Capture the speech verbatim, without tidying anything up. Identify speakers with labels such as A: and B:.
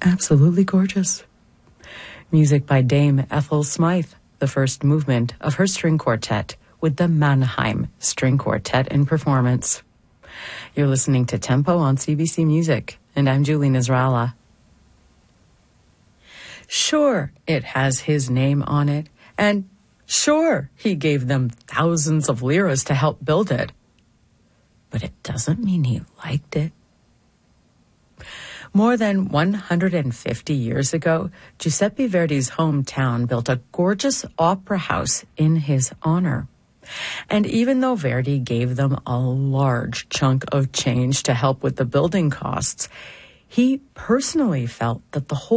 A: absolutely gorgeous. Music by Dame Ethel Smythe, the first movement of her string quartet with the Mannheim String Quartet in performance. You're listening to Tempo on C B C Music, and I'm Julie Nasrallah. Sure, it has his name on it, and sure, he gave them thousands of liras to help build it. But it doesn't mean he liked it. More than one hundred fifty years ago, Giuseppe Verdi's hometown built a gorgeous opera house in his honor. And even though Verdi gave them a large chunk of change to help with the building costs, he personally felt that the whole